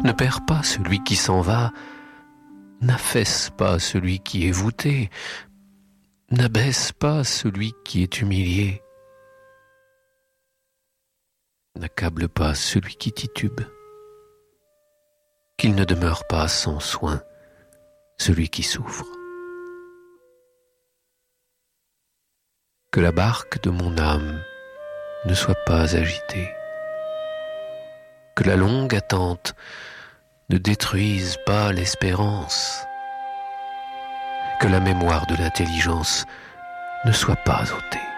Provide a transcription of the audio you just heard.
Ne perds pas celui qui s'en va, n'affaisse pas celui qui est voûté, n'abaisse pas celui qui est humilié, n'accable pas celui qui titube, qu'il ne demeure pas sans soin celui qui souffre. Que la barque de mon âme ne soit pas agitée, que la longue attente ne détruise pas l'espérance, que la mémoire de l'intelligence ne soit pas ôtée.